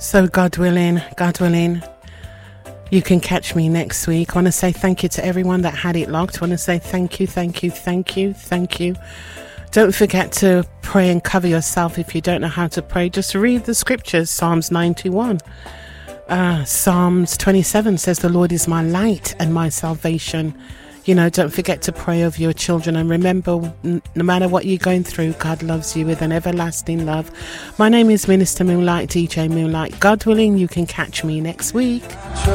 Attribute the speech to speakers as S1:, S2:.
S1: So God willing, you can catch me next week. I want to say thank you to everyone that had it locked. I want to say thank you. Don't forget to pray and cover yourself. If you don't know how to pray, just read the scriptures. Psalms 91. Psalms 27 says, the Lord is my light and my salvation. Don't forget to pray over your children, and remember, no matter what you're going through, God loves you with an everlasting love. My name is Minister Moonlight, DJ Moonlight. God willing, you can catch me next week.